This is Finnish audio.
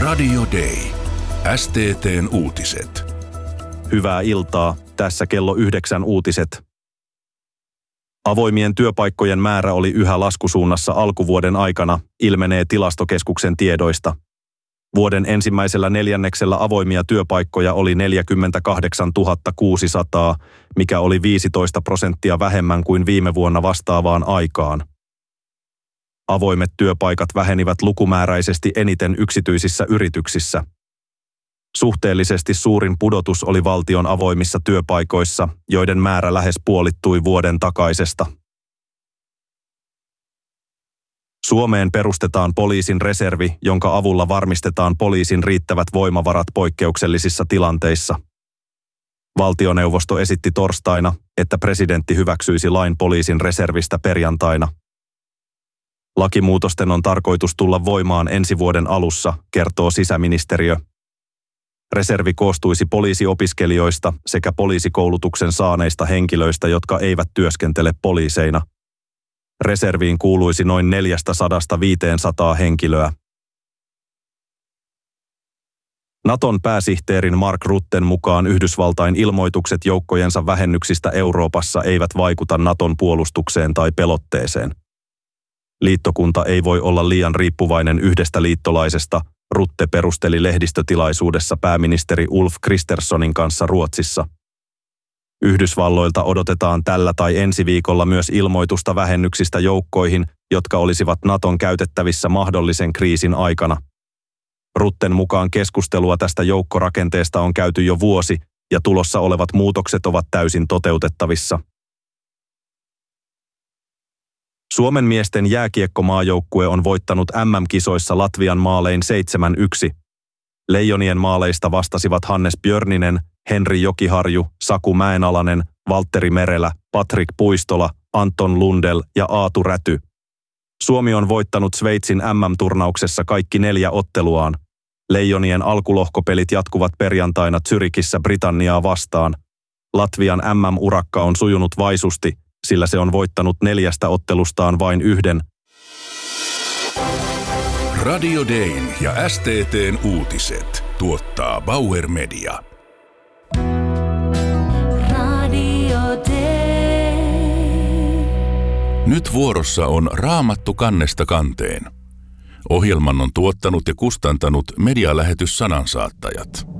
Radio Day. STT:n uutiset. Hyvää iltaa, tässä kello 9 uutiset. Avoimien työpaikkojen määrä oli yhä laskusuunnassa alkuvuoden aikana, ilmenee Tilastokeskuksen tiedoista. Vuoden ensimmäisellä neljänneksellä avoimia työpaikkoja oli 48 600, mikä oli 15% vähemmän kuin viime vuonna vastaavaan aikaan. Avoimet työpaikat vähenivät lukumääräisesti eniten yksityisissä yrityksissä. Suhteellisesti suurin pudotus oli valtion avoimissa työpaikoissa, joiden määrä lähes puolittui vuoden takaisesta. Suomeen perustetaan poliisin reservi, jonka avulla varmistetaan poliisin riittävät voimavarat poikkeuksellisissa tilanteissa. Valtioneuvosto esitti torstaina, että presidentti hyväksyisi lain poliisin reservistä perjantaina. Lakimuutosten on tarkoitus tulla voimaan ensi vuoden alussa, kertoo sisäministeriö. Reservi koostuisi poliisiopiskelijoista sekä poliisikoulutuksen saaneista henkilöistä, jotka eivät työskentele poliiseina. Reserviin kuuluisi noin 400–500 henkilöä. Naton pääsihteerin Mark Rutten mukaan Yhdysvaltain ilmoitukset joukkojensa vähennyksistä Euroopassa eivät vaikuta Naton puolustukseen tai pelotteeseen. Liittokunta ei voi olla liian riippuvainen yhdestä liittolaisesta, Rutte perusteli lehdistötilaisuudessa pääministeri Ulf Kristerssonin kanssa Ruotsissa. Yhdysvalloilta odotetaan tällä tai ensi viikolla myös ilmoitusta vähennyksistä joukkoihin, jotka olisivat Naton käytettävissä mahdollisen kriisin aikana. Rutten mukaan keskustelua tästä joukkorakenteesta on käyty jo vuosi, ja tulossa olevat muutokset ovat täysin toteutettavissa. Suomen miesten jääkiekkomaajoukkue on voittanut MM-kisoissa Latvian maalein 7-1. Leijonien maaleista vastasivat Hannes Björninen, Henri Jokiharju, Saku Mäenalanen, Valtteri Merelä, Patrik Puistola, Anton Lundell ja Aatu Räty. Suomi on voittanut Sveitsin MM-turnauksessa kaikki 4 otteluaan. Leijonien alkulohkopelit jatkuvat perjantaina Zürichissä Britanniaa vastaan. Latvian MM-urakka on sujunut vaisusti, sillä se on voittanut 4 ottelustaan vain 1. Radio Dayn ja STT:n uutiset tuottaa Bauer Media. Radio Day. Nyt vuorossa on Raamattu kannesta kanteen. Ohjelman on tuottanut ja kustantanut medialähetys Sanansaattajat.